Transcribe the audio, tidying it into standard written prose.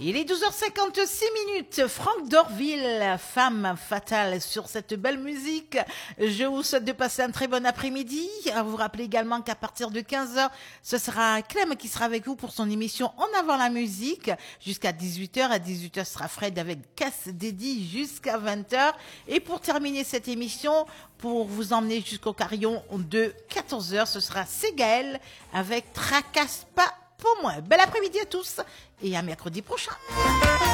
Il est 12h56. Franck Dorville, Femme fatale, sur cette belle musique. Je vous souhaite de passer un très bon après-midi. À vous rappeler également qu'à partir de 15h, ce sera Clem qui sera avec vous pour son émission En avant la musique jusqu'à 18h. À 18h, ce sera Fred avec Casse Dédi jusqu'à 20h. Et pour terminer cette émission, pour vous emmener jusqu'au carillon de 14h, ce sera Ségaël avec Tracasse pas pour moi. Bel après-midi à tous et à mercredi prochain.